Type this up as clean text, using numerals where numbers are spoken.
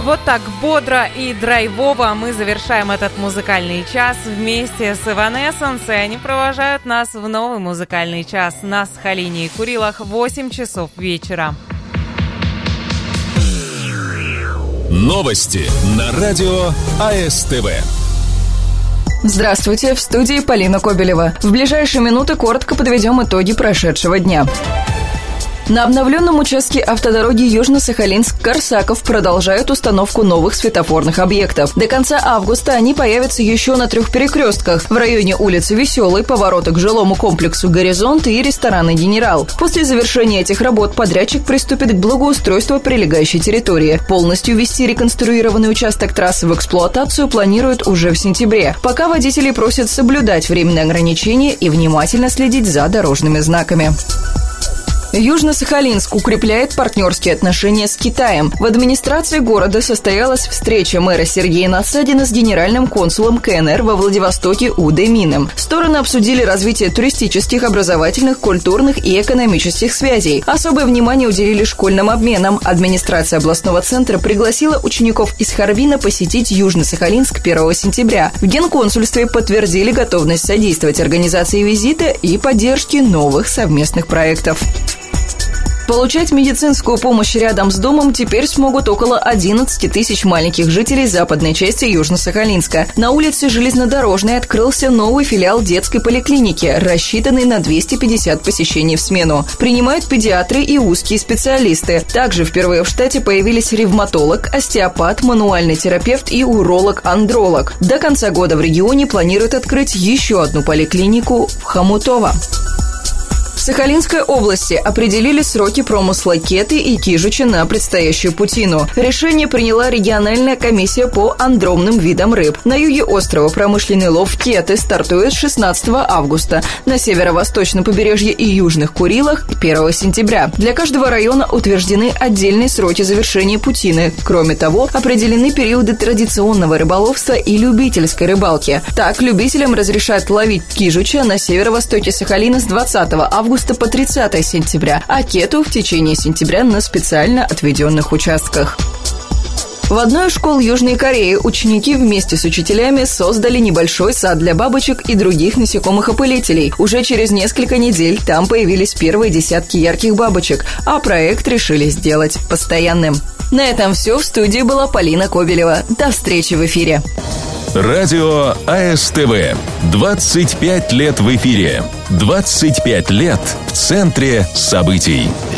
Вот так бодро и драйвово мы завершаем этот музыкальный час вместе с Evanescence, и они провожают нас в новый музыкальный час на Сахалине и Курилах в 8 часов вечера. Новости на радио АСТВ. Здравствуйте, в студии Полина Кобелева. В ближайшие минуты коротко подведем итоги прошедшего дня. На обновленном участке автодороги Южно-Сахалинск-Корсаков продолжают установку новых светофорных объектов. До конца августа они появятся еще на 3 перекрестках в районе улицы Веселой, поворота к жилому комплексу «Горизонт» и ресторана «Генерал». После завершения этих работ подрядчик приступит к благоустройству прилегающей территории. Полностью ввести реконструированный участок трассы в эксплуатацию планируют уже в сентябре. Пока водителей просят соблюдать временные ограничения и внимательно следить за дорожными знаками. Южно-Сахалинск укрепляет партнерские отношения с Китаем. В администрации города состоялась встреча мэра Сергея Насадина с генеральным консулом КНР во Владивостоке Удой Мином. Стороны обсудили развитие туристических, образовательных, культурных и экономических связей. Особое внимание уделили школьным обменам. Администрация областного центра пригласила учеников из Харбина посетить Южно-Сахалинск 1 сентября. В Генконсульстве подтвердили готовность содействовать организации визита и поддержке новых совместных проектов. Получать медицинскую помощь рядом с домом теперь смогут около 11 тысяч маленьких жителей западной части Южно-Сахалинска. На улице Железнодорожной открылся новый филиал детской поликлиники, рассчитанный на 250 посещений в смену. Принимают педиатры и узкие специалисты. Также впервые в штате появились ревматолог, остеопат, мануальный терапевт и уролог-андролог. До конца года в регионе планируют открыть еще одну поликлинику в Хомутово. В Сахалинской области определили сроки промысла кеты и кижуча на предстоящую путину. Решение приняла региональная комиссия по андромным видам рыб. На юге острова промышленный лов кеты стартует 16 августа, на северо-восточном побережье и южных Курилах 1 сентября. Для каждого района утверждены отдельные сроки завершения путины. Кроме того, определены периоды традиционного рыболовства и любительской рыбалки. Так, любителям разрешают ловить кижуча на северо-востоке Сахалина с 20 августа по 30 сентября, а кету в течение сентября на специально отведенных участках. В одной из школ Южной Кореи ученики вместе с учителями создали небольшой сад для бабочек и других насекомых-опылителей. Уже через несколько недель там появились первые десятки ярких бабочек, а проект решили сделать постоянным. На этом все. В студии была Полина Кобелева. До встречи в эфире. Радио АСТВ. 25 лет в эфире. 25 лет в центре событий.